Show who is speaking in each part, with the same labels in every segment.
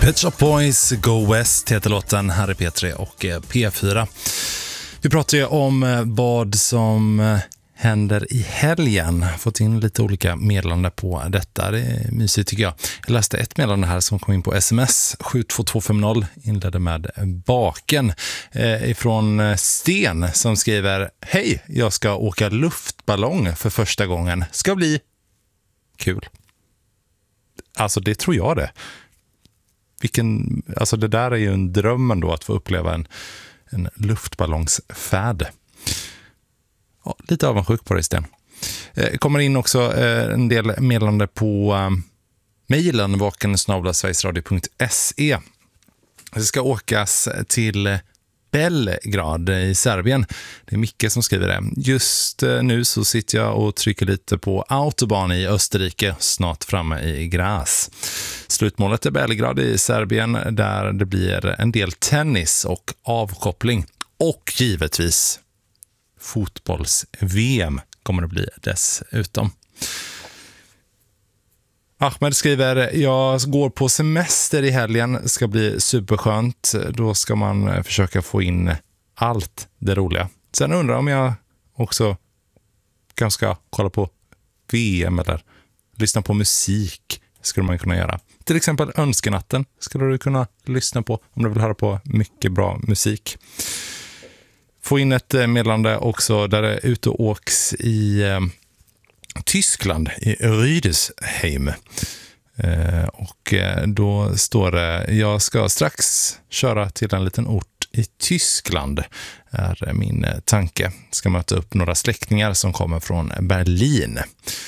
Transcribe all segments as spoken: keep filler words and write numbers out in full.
Speaker 1: Pet Shop Boys, Go West heter låten, här är P tre och P fyra. Vi pratar ju om vad som händer i helgen. Fått in lite olika meddelanden på detta. Det är mysigt tycker jag. Jag läste ett meddelande här som kom in på sms. sju två två fem noll inledde med baken eh, ifrån Sten som skriver: hej, jag ska åka luftballong för första gången. Ska bli kul. Alltså det tror jag det. Vilken, alltså det där är ju en dröm ändå att få uppleva en, en luftballongsfärd. Ja, lite avundsjuk på det, Sten. Eh, kommer in också eh, en del meddelande på eh, mejlen vaken snabel-a sverigesradio punkt se. Det ska åkas till Belgrad i Serbien. Det är Micke som skriver det. Just eh, nu så sitter jag och trycker lite på autobahn i Österrike, snart framme i Graz. Slutmålet är Belgrad i Serbien där det blir en del tennis och avkoppling. Och givetvis fotbolls-V M kommer det bli dessutom. Ahmed skriver: jag går på semester i helgen, ska bli superskönt. Då ska man försöka få in allt det roliga. Sen undrar om jag också kanske ska kolla på V M eller lyssna på musik. Skulle man kunna göra. Till exempel Önskenatten skulle du kunna lyssna på om du vill höra på mycket bra musik. Få in ett meddelande också där det är ute och åks i eh, Tyskland, i Rüdesheim. Eh, och eh, då står det: jag ska strax köra till en liten ort i Tyskland, är min eh, tanke. Ska möta upp några släktingar som kommer från Berlin.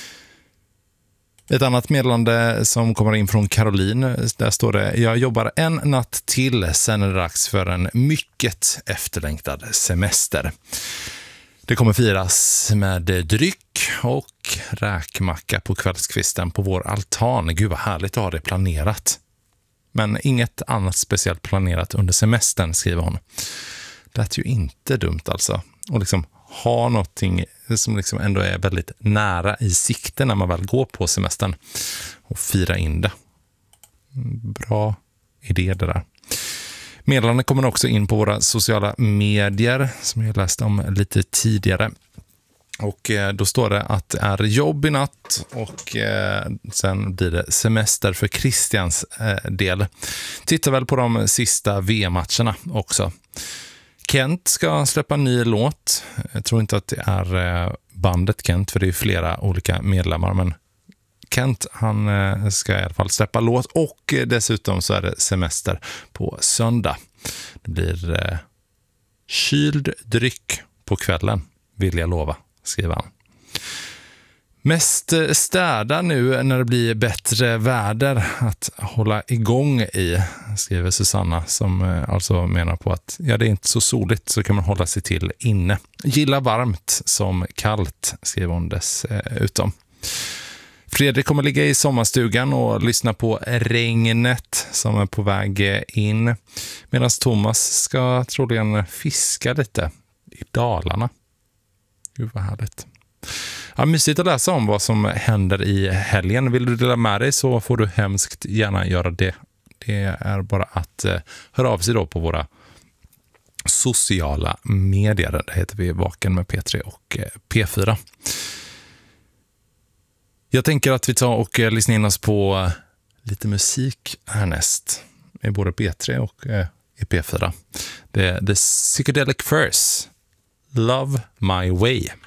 Speaker 1: Ett annat meddelande som kommer in från Caroline, där står det: jag jobbar en natt till, sen är det dags för en mycket efterlängtad semester. Det kommer firas med dryck och räkmacka på kvällskvisten på vår altan. Gud vad härligt att ha det planerat. Men inget annat speciellt planerat under semestern, skriver hon. Det är ju inte dumt alltså. Och liksom ha någonting som liksom ändå är väldigt nära i sikte när man väl går på semestern och fira in det. Bra idé det där. Meddelandet kommer också in på våra sociala medier som jag läste om lite tidigare. Och då står det att det är jobb i natt och eh, sen blir det semester för Christians eh, del. Titta väl på de sista V M-matcherna också. Kent ska släppa en ny låt. Jag tror inte att det är bandet Kent, för det är flera olika medlemmar, men Kent, han ska i alla fall släppa låt och dessutom så är det semester på söndag. Det blir eh, kyld dryck på kvällen, vill jag lova, skriver han. Mest städa nu när det blir bättre väder att hålla igång i, skriver Susanna, som alltså menar på att ja, det är inte så soligt så kan man hålla sig till inne. Gilla varmt som kallt, skriver hon dessutom. Fredrik kommer ligga i sommarstugan och lyssna på regnet som är på väg in. Medan Thomas ska troligen fiska lite i Dalarna. Gud vad härligt. Ja, mysigt att läsa om vad som händer i helgen. Vill du dela med dig så får du hemskt gärna göra det. Det är bara att eh, höra av sig då på våra sociala medier. Där heter vi Vaken med P tre och eh, P fyra. Jag tänker att vi tar och eh, lyssnar in oss på lite musik härnäst. I både P tre och eh, i P fyra. Det är The Psychedelic Furs. Love My Way.